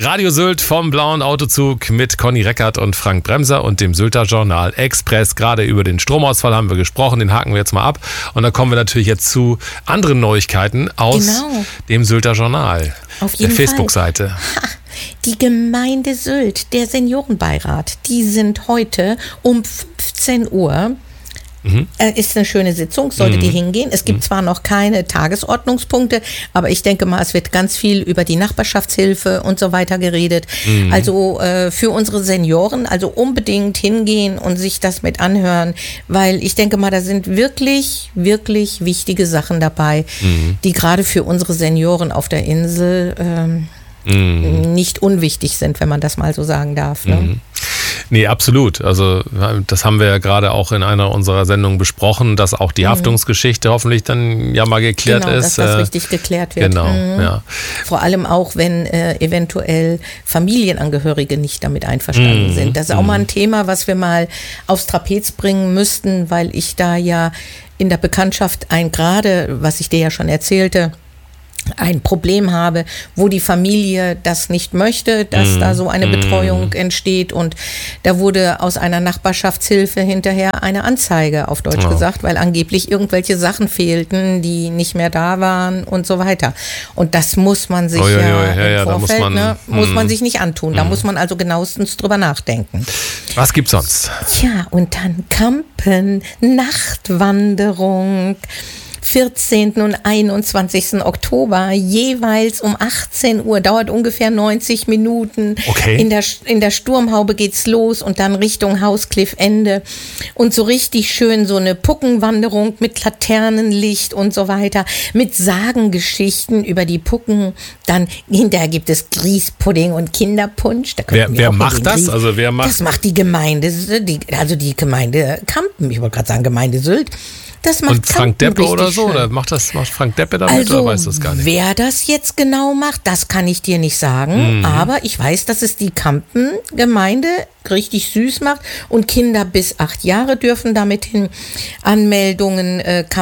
Radio Sylt vom Blauen Autozug mit Conny Reckert und Frank Bremser und dem Sylter Journal Express. Gerade über den Stromausfall haben wir gesprochen, den haken wir jetzt mal ab. Und dann kommen wir natürlich jetzt zu anderen Neuigkeiten aus dem Sylter Journal, auf jeden der Facebook-Seite. Die Gemeinde Sylt, der Seniorenbeirat, die sind heute um 15 Uhr. Ist eine schöne Sitzung, solltet ihr hingehen. Es gibt zwar noch keine Tagesordnungspunkte, aber ich denke mal, es wird ganz viel über die Nachbarschaftshilfe und so weiter geredet. Also für unsere Senioren, also unbedingt hingehen und sich das mit anhören, weil ich denke mal, da sind wirklich, wirklich wichtige Sachen dabei, die gerade für unsere Senioren auf der Insel nicht unwichtig sind, wenn man das mal so sagen darf. Ne? Nee, absolut. Also das haben wir ja gerade auch in einer unserer Sendungen besprochen, dass auch die Haftungsgeschichte hoffentlich dann ja mal geklärt ist. Dass das richtig geklärt wird. Genau, ja. Vor allem auch, wenn eventuell Familienangehörige nicht damit einverstanden sind. Das ist auch mal ein Thema, was wir mal aufs Trapez bringen müssten, weil ich da ja in der Bekanntschaft gerade, was ich dir ja schon erzählte, ein Problem habe, wo die Familie das nicht möchte, dass da so eine Betreuung entsteht, und da wurde aus einer Nachbarschaftshilfe hinterher eine Anzeige, auf Deutsch gesagt, weil angeblich irgendwelche Sachen fehlten, die nicht mehr da waren und so weiter. Und das muss man sich im Vorfeld, muss man sich nicht antun. Da muss man also genauestens drüber nachdenken. Was gibt's sonst? Ja, und dann Campen, Nachtwanderung. 14. und 21. Oktober, jeweils um 18 Uhr, dauert ungefähr 90 Minuten. Okay. In der Sturmhaube geht's los und dann Richtung Hauskliffende. Und so richtig schön so eine Puckenwanderung mit Laternenlicht und so weiter, mit Sagengeschichten über die Pucken. Dann hinterher gibt es Grießpudding und Kinderpunsch. Da wer macht das? Also wer macht? Das macht die Gemeinde, die Gemeinde Campen. Ich wollte gerade sagen Gemeinde Sylt. Das macht und Frank Deppe oder so? Schön. Oder macht Frank Deppe damit, also, oder weißt du das gar nicht? Wer das jetzt genau macht, das kann ich dir nicht sagen. Aber ich weiß, dass es die Campen-Gemeinde richtig süß macht, und Kinder bis 8 Jahre dürfen damit hin. Anmelden kann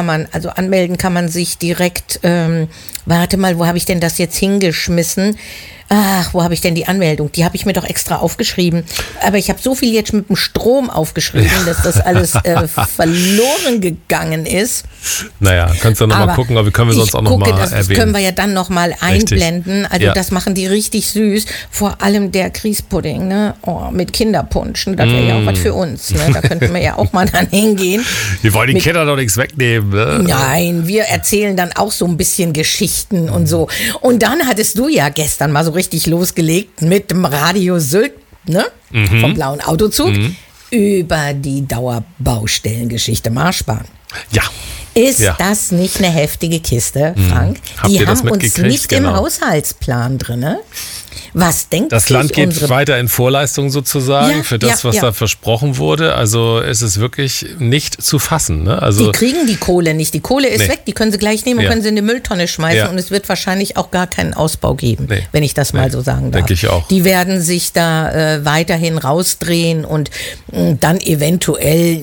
man sich direkt, warte mal, wo habe ich denn das jetzt hingeschmissen? Ach, wo habe ich denn die Anmeldung? Die habe ich mir doch extra aufgeschrieben. Aber ich habe so viel jetzt mit dem Strom aufgeschrieben, dass das alles verloren gegangen ist. Naja, kannst du noch mal gucken, aber können wir sonst auch noch mal erwähnen. Das können wir ja dann noch mal einblenden. Also das machen die richtig süß. Vor allem der Grießpudding, ne? Oh, mit Kinderpunsch. Das wäre ja auch was für uns. Ne? Da könnten wir ja auch mal dann hingehen. Wir wollen den Kindern doch nichts wegnehmen. Ne? Nein, wir erzählen dann auch so ein bisschen Geschichten und so. Und dann hattest du ja gestern mal so richtig losgelegt mit dem Radio Sylt, ne? Vom Blauen Autozug, über die Dauerbaustellengeschichte Marschbahn. Ja. Ist das nicht eine heftige Kiste, Frank? Die haben uns nicht im Haushaltsplan drin, ne? Was denkt das Land geht weiter in Vorleistung sozusagen für das, was da versprochen wurde. Also es ist wirklich nicht zu fassen. Ne? Also die kriegen die Kohle nicht. Die Kohle ist weg. Die können sie gleich nehmen und können sie in die Mülltonne schmeißen. Und es wird wahrscheinlich auch gar keinen Ausbau geben, wenn ich das mal so sagen darf. Denke ich auch. Die werden sich da weiterhin rausdrehen und dann eventuell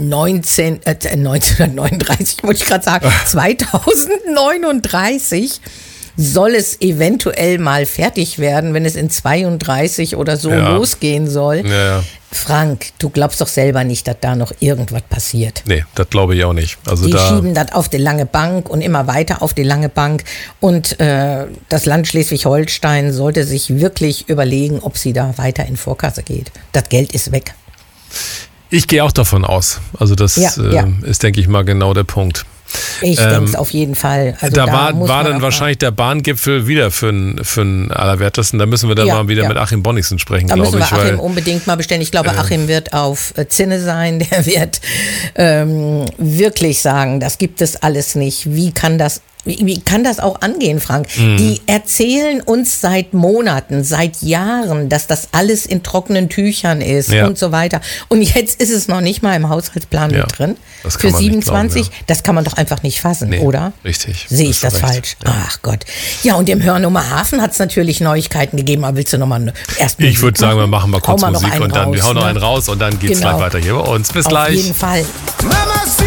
1939, wollte ich gerade sagen, 2039 soll es eventuell mal fertig werden, wenn es in 32 oder so losgehen soll. Ja. Frank, du glaubst doch selber nicht, dass da noch irgendwas passiert. Nee, das glaube ich auch nicht. Also die schieben das auf die lange Bank und immer weiter auf die lange Bank. Und das Land Schleswig-Holstein sollte sich wirklich überlegen, ob sie da weiter in Vorkasse geht. Das Geld ist weg. Ich gehe auch davon aus. Also das ist, denke ich mal, genau der Punkt. Ich denke es auf jeden Fall. Also da war dann wahrscheinlich der Bahngipfel wieder für den Allerwertesten. Da müssen wir dann mal wieder mit Achim Bonnichsen sprechen, glaube ich. Da müssen wir Achim unbedingt mal bestellen. Ich glaube, Achim wird auf Zinne sein. Der wird wirklich sagen, das gibt es alles nicht. Wie kann das auch angehen, Frank? Die erzählen uns seit Monaten, seit Jahren, dass das alles in trockenen Tüchern ist und so weiter. Und jetzt ist es noch nicht mal im Haushaltsplan mit drin. Für 27. Das kann man doch einfach nicht fassen, oder? Richtig. Sehe ich das falsch? Ja. Ach Gott. Ja, und im Hörnummer Hafen hat es natürlich Neuigkeiten gegeben. Aber willst du nochmal erst Ich würde sagen, wir machen mal kurz Musik und dann wir hauen noch einen raus und dann geht's gleich weiter hier bei uns. Bis gleich. Auf jeden Fall.